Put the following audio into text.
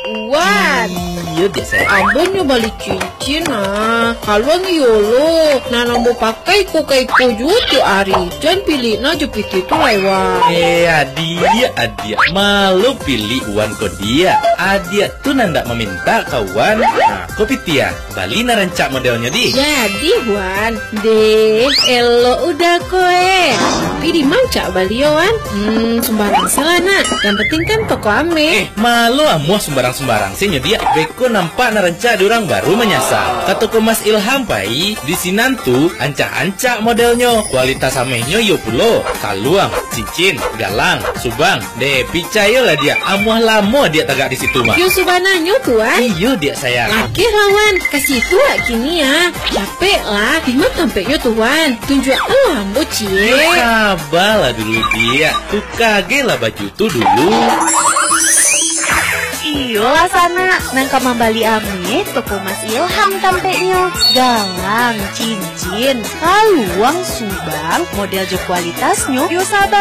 Wan. Iya dia saya. Abang nyo balik cincin Haluan yolo. Nambo pakai ko kay kujutu ari. Jangan pilih na jepit itu lewat. Adia malu pilih uan ko dia. Adia tuh nanda meminta kawan. Nah, kopi tia bali na rancak modelnya di. Jadi Wan, deh elo udah koe. Tapi di manca bali Wan. Sembarang salah nak. Yang penting kan toko ame. Malu amuah sembarang sih dia. Beko nampak na rancak durang baru menyasar. Kata ko Mas Ilham pai di sinantu ancak-ancak modelnya. Kualitas amehnya yo pulo. Kaluang, cincin, galang, subang. Deh picayo lah dia. Amuah lama dia tagak di situ mah. Yo subananyo Tuan. Iyo dia sayang. Laki lawan kasih tua kini ya. Capek lah. Lima tampeknya Tuan. Tunjuk lambo cie. Sabarlah dulu dia. Tuh kage lah baju tuh dulu. Iyo lah sana. Nangka mambali ame toko Mas Ilham tampeknya. Galang, cincin, kaluang, subang, model jo kualitasnya. Yo sabar.